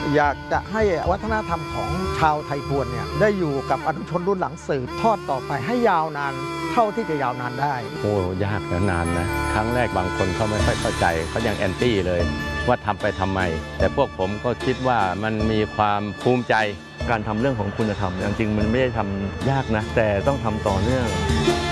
อยากจะให้วัฒนธรรมของชาวไทยพวนเนี่ยได้อยู่กับอนุชนรุ่นหลังสืบทอดต่อไปให้ยาวนานเท่าที่จะยาวนานได้โอ้ยากนะนานนะครั้งแรกบางคนเขาไม่ค่อยเข้าใจเขายังแอนตี้เลยว่าทำไปทำไมแต่พวกผมก็คิดว่ามันมีความภูมิใจการทำเรื่องของคุณธรรมจริงๆมันไม่ได้ทำยากนะแต่ต้องทำต่อเนื่อง